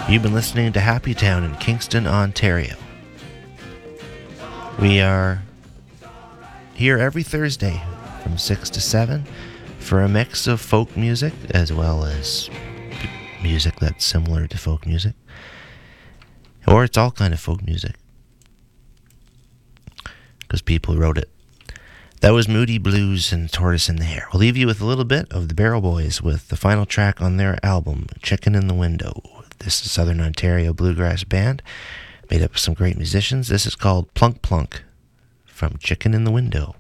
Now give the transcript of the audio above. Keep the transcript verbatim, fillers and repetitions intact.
You've been listening to Happy Town in Kingston, Ontario. We are here every Thursday from six to seven for a mix of folk music as well as music that's similar to folk music. Or it's all kind of folk music, because people wrote it. That was Moody Blues and Tortoise in the Hare. We'll leave you with a little bit of the Barrel Boys with the final track on their album, Chicken in the Window. This is Southern Ontario Bluegrass Band, made up of some great musicians. This is called Plunk Plunk from Chicken in the Window.